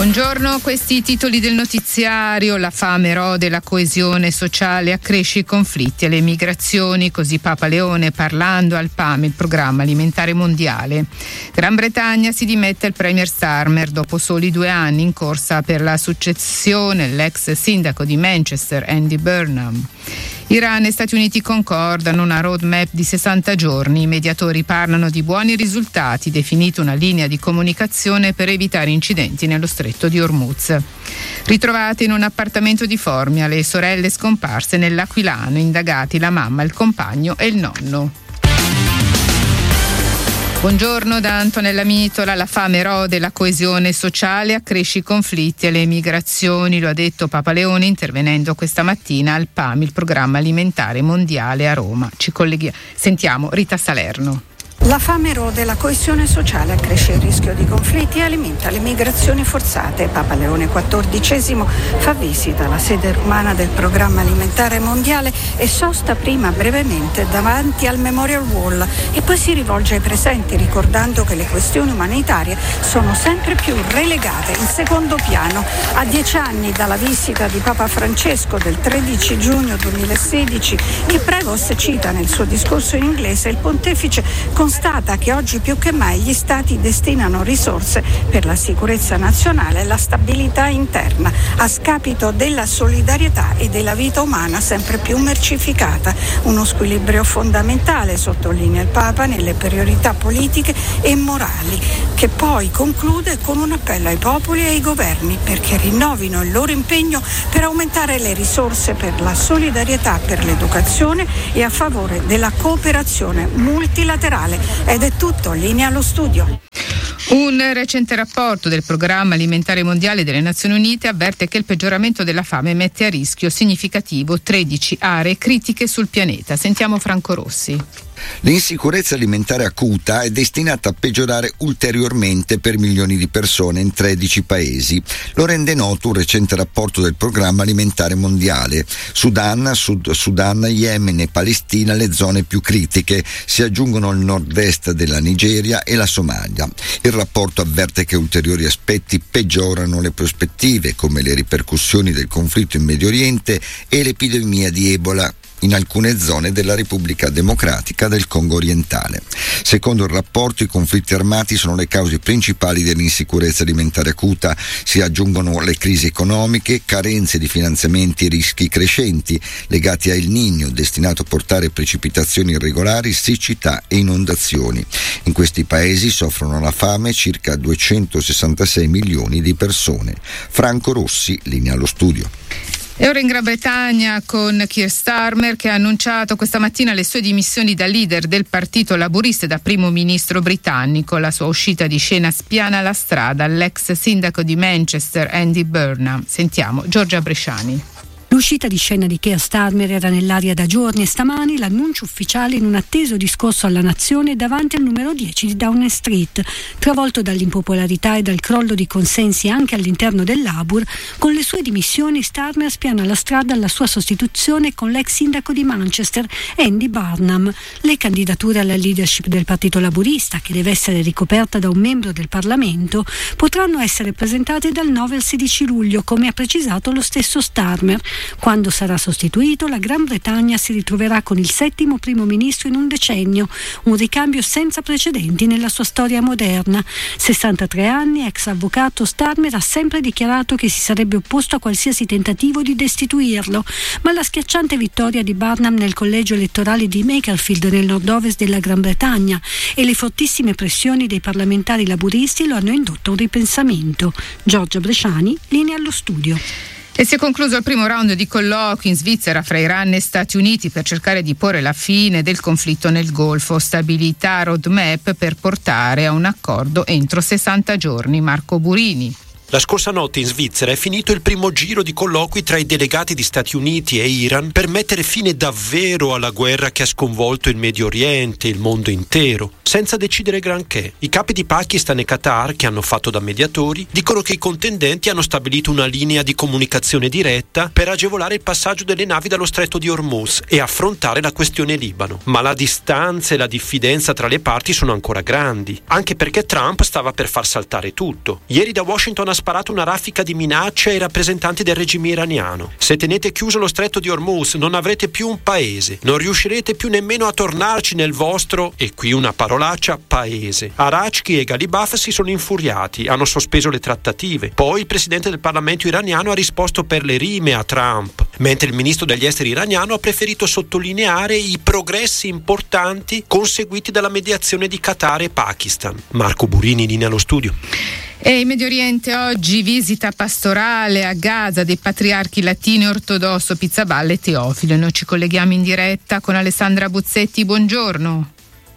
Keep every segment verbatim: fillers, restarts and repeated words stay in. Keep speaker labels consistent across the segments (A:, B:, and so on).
A: Buongiorno, questi i titoli del notiziario. La fame erode la coesione sociale, accresce i conflitti e le migrazioni, così Papa Leone parlando al P A M, il programma alimentare mondiale. Gran Bretagna si dimette il premier Starmer dopo soli due anni in corsa per la successione, l'ex sindaco di Manchester Andy Burnham. Iran e Stati Uniti concordano una roadmap di sessanta giorni. I mediatori parlano di buoni risultati, definito una linea di comunicazione per evitare incidenti nello stretto di Hormuz. Ritrovate in un appartamento di Formia le sorelle scomparse nell'Aquilano, indagati la mamma, il compagno e il nonno. Buongiorno da Antonella Mitola. La fame erode la coesione sociale, accresce i conflitti e le migrazioni, lo ha detto Papa Leone intervenendo questa mattina al P A M, il programma alimentare mondiale a Roma. Ci colleghiamo, sentiamo Rita Salerno.
B: La fame erode la coesione sociale, accresce il rischio di conflitti e alimenta le migrazioni forzate. Papa Leone quattordicesimo fa visita alla sede romana del programma alimentare mondiale e sosta prima brevemente davanti al Memorial Wall e poi si rivolge ai presenti ricordando che le questioni umanitarie sono sempre più relegate in secondo piano. A dieci anni dalla visita di Papa Francesco del tredici giugno duemilasedici, che Prevost cita nel suo discorso in inglese, il pontefice constata che oggi più che mai gli Stati destinano risorse per la sicurezza nazionale e la stabilità interna, a scapito della solidarietà e della vita umana sempre più mercificata. Uno squilibrio fondamentale, sottolinea il Papa, nelle priorità politiche e morali, che poi conclude con un appello ai popoli e ai governi perché rinnovino il loro impegno per aumentare le risorse per la solidarietà, per l'educazione e a favore della cooperazione multilaterale. Ed è tutto, linea allo studio.
A: Un recente rapporto del Programma Alimentare Mondiale delle Nazioni Unite avverte che il peggioramento della fame mette a rischio significativo tredici aree critiche sul pianeta. Sentiamo Franco Rossi.
C: L'insicurezza alimentare acuta è destinata a peggiorare ulteriormente per milioni di persone in tredici paesi. Lo rende noto un recente rapporto del Programma Alimentare Mondiale. Sudan, Sud Sudan, Yemen e Palestina le zone più critiche. Si aggiungono il nord-est della Nigeria e la Somalia. Il rapporto avverte che ulteriori aspetti peggiorano le prospettive, come le ripercussioni del conflitto in Medio Oriente e l'epidemia di Ebola in alcune zone della Repubblica Democratica del Congo orientale. Secondo il rapporto, i conflitti armati sono le cause principali dell'insicurezza alimentare acuta. Si aggiungono le crisi economiche, carenze di finanziamenti e rischi crescenti legati a El Niño, destinato a portare precipitazioni irregolari, siccità e inondazioni. In questi paesi soffrono la fame circa duecentosessantasei milioni di persone. Franco Rossi, linea allo studio.
A: E ora in Gran Bretagna con Keir Starmer, che ha annunciato questa mattina le sue dimissioni da leader del partito laburista e da primo ministro britannico. La sua uscita di scena spiana la strada all'ex sindaco di Manchester Andy Burnham. Sentiamo Giorgia Bresciani.
D: L'uscita di scena di Keir Starmer era nell'aria da giorni e stamani l'annuncio ufficiale in un atteso discorso alla nazione davanti al numero dieci di Downing Street. Travolto dall'impopolarità e dal crollo di consensi anche all'interno del Labour, con le sue dimissioni Starmer spiana la strada alla sua sostituzione con l'ex sindaco di Manchester Andy Burnham. Le candidature alla leadership del partito laburista, che deve essere ricoperta da un membro del Parlamento, potranno essere presentate dal nove al sedici luglio, come ha precisato lo stesso Starmer. Quando sarà sostituito, la Gran Bretagna si ritroverà con il settimo primo ministro in un decennio, un ricambio senza precedenti nella sua storia moderna. sessantatré anni, ex avvocato, Starmer ha sempre dichiarato che si sarebbe opposto a qualsiasi tentativo di destituirlo, ma la schiacciante vittoria di Burnham nel collegio elettorale di Makerfield nel nord-ovest della Gran Bretagna e le fortissime pressioni dei parlamentari laburisti lo hanno indotto a un ripensamento. Giorgia Bresciani, linea allo studio.
A: E si è concluso il primo round di colloqui in Svizzera fra Iran e Stati Uniti per cercare di porre la fine del conflitto nel Golfo. Stabilità, roadmap per portare a un accordo entro sessanta giorni. Marco Burini.
E: La scorsa notte in Svizzera è finito il primo giro di colloqui tra i delegati di Stati Uniti e Iran per mettere fine davvero alla guerra che ha sconvolto il Medio Oriente e il mondo intero, senza decidere granché. I capi di Pakistan e Qatar, che hanno fatto da mediatori, dicono che i contendenti hanno stabilito una linea di comunicazione diretta per agevolare il passaggio delle navi dallo stretto di Hormuz e affrontare la questione Libano. Ma la distanza e la diffidenza tra le parti sono ancora grandi, anche perché Trump stava per far saltare tutto. Ieri da Washington a ha sparato una raffica di minacce ai rappresentanti del regime iraniano. Se tenete chiuso lo stretto di Hormuz non avrete più un paese, non riuscirete più nemmeno a tornarci nel vostro, e qui una parolaccia, paese. Arachki e Ghalibaf si sono infuriati, hanno sospeso le trattative. Poi il presidente del Parlamento iraniano ha risposto per le rime a Trump, mentre il ministro degli esteri iraniano ha preferito sottolineare i progressi importanti conseguiti dalla mediazione di Qatar e Pakistan. Marco Burini, linea allo studio.
A: E in Medio Oriente oggi visita pastorale a Gaza dei patriarchi latino e ortodosso Pizzaballa e Teofilo. Noi ci colleghiamo in diretta con Alessandra Buzzetti. Buongiorno.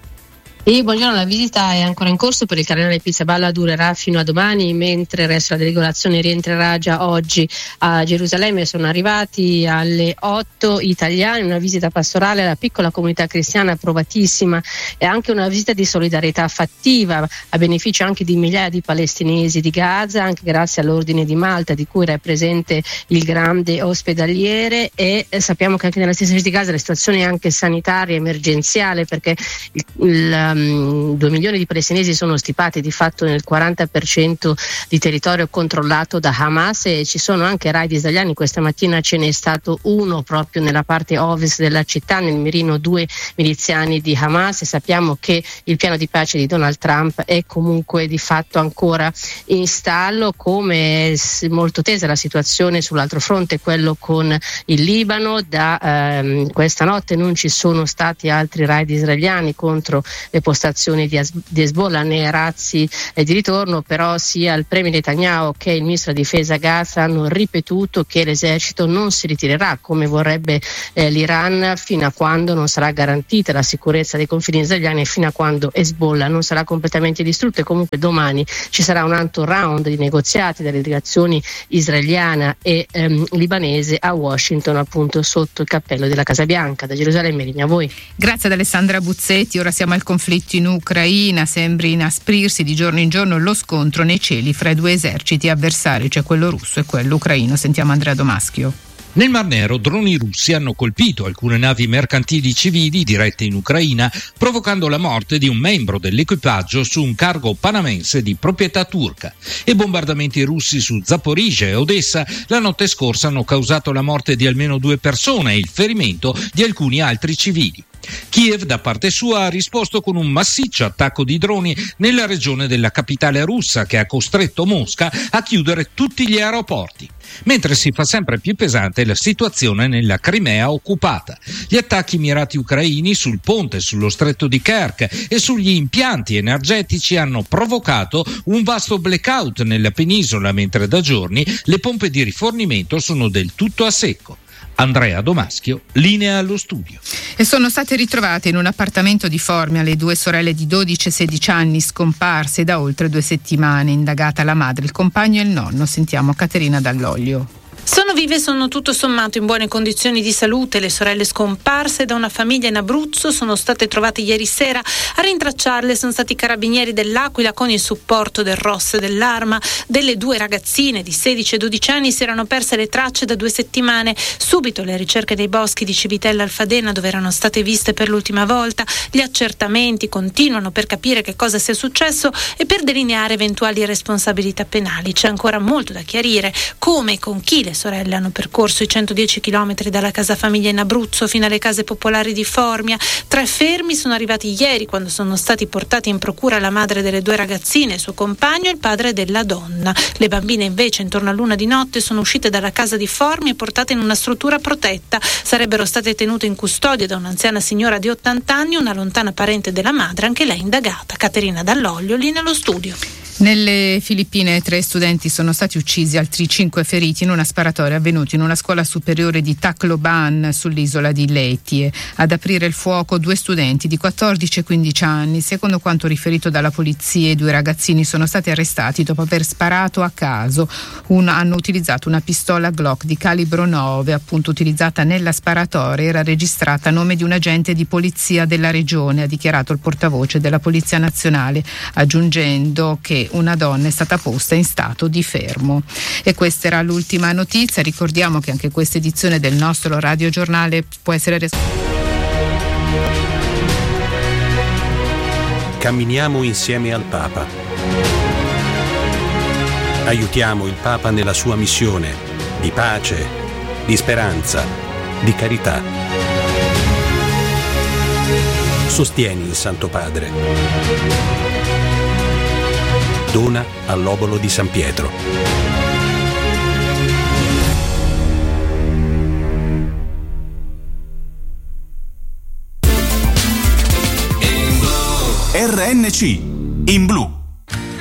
F: E buongiorno, la visita è ancora in corso per il cardinale Pizzaballa, durerà fino a domani, mentre il resto della delegazione rientrerà già oggi a Gerusalemme. Sono arrivati alle otto italiani, una visita pastorale alla piccola comunità cristiana provatissima e anche una visita di solidarietà fattiva a beneficio anche di migliaia di palestinesi di Gaza, anche grazie all'Ordine di Malta di cui era presente il grande ospedaliere. E sappiamo che anche nella stessa città di Gaza la situazione è anche sanitaria emergenziale, perché il, il due milioni di palestinesi sono stipati di fatto nel quaranta per cento di territorio controllato da Hamas, e ci sono anche raid israeliani. Questa mattina ce n'è stato uno proprio nella parte ovest della città, nel mirino due miliziani di Hamas, e sappiamo che il piano di pace di Donald Trump è comunque di fatto ancora in stallo, come è molto tesa la situazione sull'altro fronte, quello con il Libano. Da ehm, questa notte non ci sono stati altri raid israeliani contro le postazioni di, As- di Hezbollah né razzi eh, di ritorno, però sia il premier Netanyahu che il ministro della difesa Gaza hanno ripetuto che l'esercito non si ritirerà come vorrebbe eh, l'Iran fino a quando non sarà garantita la sicurezza dei confini israeliani e fino a quando Hezbollah non sarà completamente distrutto. E comunque domani ci sarà un altro round di negoziati delle delegazioni israeliana e ehm, libanese a Washington, appunto sotto il cappello della Casa Bianca. Da Gerusalemme, linea a voi.
A: Grazie ad Alessandra Buzzetti. Ora siamo al conflitto in Ucraina. Sembra inasprirsi di giorno in giorno lo scontro nei cieli fra i due eserciti avversari, cioè quello russo e quello ucraino. Sentiamo Andrea Domaschio.
G: Nel Mar Nero droni russi hanno colpito alcune navi mercantili civili dirette in Ucraina, provocando la morte di un membro dell'equipaggio su un cargo panamense di proprietà turca. E bombardamenti russi su Zaporizhzhia e Odessa la notte scorsa hanno causato la morte di almeno due persone e il ferimento di alcuni altri civili. Kiev da parte sua ha risposto con un massiccio attacco di droni nella regione della capitale russa, che ha costretto Mosca a chiudere tutti gli aeroporti, mentre si fa sempre più pesante la situazione nella Crimea occupata. Gli attacchi mirati ucraini sul ponte sullo stretto di Kerch e sugli impianti energetici hanno provocato un vasto blackout nella penisola, mentre da giorni le pompe di rifornimento sono del tutto a secco. Andrea Domaschio, linea allo studio.
A: E sono state ritrovate in un appartamento di Formia le due sorelle di dodici e sedici anni scomparse da oltre due settimane. Indagata la madre, il compagno e il nonno. Sentiamo Caterina Dall'Oglio.
H: Sono vive e sono tutto sommato in buone condizioni di salute. Le sorelle scomparse da una famiglia in Abruzzo sono state trovate ieri sera. A rintracciarle sono stati i carabinieri dell'Aquila con il supporto del R O S e dell'Arma. Delle due ragazzine di sedici e dodici anni si erano perse le tracce da due settimane. Subito le ricerche nei boschi di Civitella Alfadena, dove erano state viste per l'ultima volta. Gli accertamenti continuano per capire che cosa sia successo e per delineare eventuali responsabilità penali. C'è ancora molto da chiarire, come e con chi le sorelle hanno percorso i centodieci chilometri dalla casa famiglia in Abruzzo fino alle case popolari di Formia. Tre fermi sono arrivati ieri, quando sono stati portati in procura la madre delle due ragazzine, il suo compagno e il padre della donna. Le bambine invece intorno a l'una di notte sono uscite dalla casa di Formia e portate in una struttura protetta. Sarebbero state tenute in custodia da un'anziana signora di ottanta anni, una lontana parente della madre, anche lei indagata. Caterina Dall'Oglio, lì nello studio.
A: Nelle Filippine tre studenti sono stati uccisi, altri cinque feriti in una sparatoria avvenuta in una scuola superiore di Tacloban sull'isola di Leyte. Ad aprire il fuoco due studenti di quattordici e quindici anni. Secondo quanto riferito dalla polizia, i due ragazzini sono stati arrestati dopo aver sparato a caso. Un, hanno utilizzato una pistola Glock di calibro nove, appunto utilizzata nella sparatoria, era registrata a nome di un agente di polizia della regione, ha dichiarato il portavoce della Polizia Nazionale, aggiungendo che una donna è stata posta in stato di fermo. E questa era l'ultima notizia. Ricordiamo che anche questa edizione del nostro radiogiornale può essere res-
I: Camminiamo insieme al Papa. Aiutiamo il Papa nella sua missione di pace, di speranza, di carità. Sostieni il Santo Padre. Dona all'Obolo di San Pietro.
J: R N C in blu.